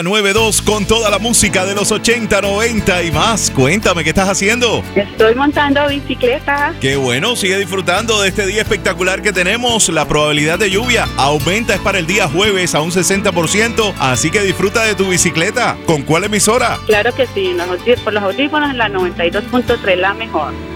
92 con toda la música de los 80, 90 y más. Cuéntame, ¿qué estás haciendo? Estoy montando bicicleta. Qué bueno, sigue disfrutando de este día espectacular que tenemos. La probabilidad de lluvia aumenta, es para el día jueves a un 60%, así que disfruta de tu bicicleta. ¿Con cuál emisora? Claro que sí, por los audífonos en la 92.3, la mejor.